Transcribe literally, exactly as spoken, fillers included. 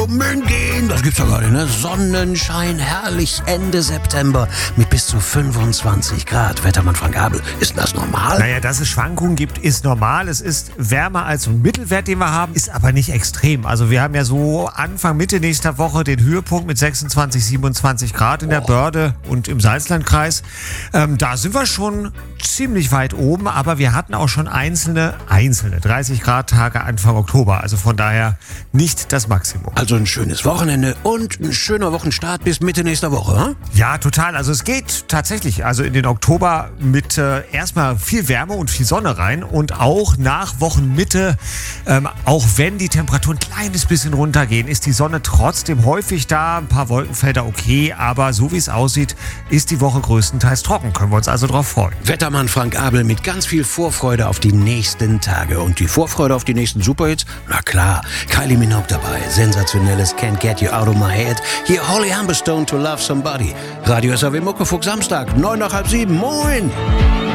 schwimmen gehen. Das gibt's ja gar nicht, ne? Sonnenschein, herrlich Ende September mit bis zu fünfundzwanzig Grad. Wettermann Frank Abel, ist das normal? Naja, dass es Schwankungen gibt, ist normal. Es ist wärmer als so ein Mittelwert, den wir haben, ist aber nicht extrem. Also wir haben ja so Anfang, Mitte nächster Woche den Höhepunkt mit sechsundzwanzig, siebenundzwanzig Grad in der Oh. Börde und im Salzlandkreis. Ähm, da sind wir schon ziemlich weit oben, aber wir hatten auch schon einzelne, einzelne dreißig Grad Tage Anfang Oktober. Also von daher nicht das Maximum. Also ein schönes Wochenende und ein schöner Wochenstart bis Mitte nächster Woche, hm? Ja, total. Also es geht tatsächlich also in den Oktober mit äh, erstmal viel Wärme und viel Sonne rein und auch nach Wochenmitte, ähm, auch wenn die Temperaturen ein kleines bisschen runtergehen, ist die Sonne trotzdem häufig da. Ein paar Wolkenfelder okay, aber so wie es aussieht, ist die Woche größtenteils trocken. Können wir uns also drauf freuen. Wettermann Frank Abel mit ganz viel Vorfreude auf die nächsten Tage. Und die Vorfreude auf die nächsten Superhits? Na klar, Kylie Minogue dabei. Sensationelles Can't Get You Out of My Head. Hier Holly Humberstone to Love Somebody. Radio S R W Muckefuck Samstag, neun nach halb sieben. Moin!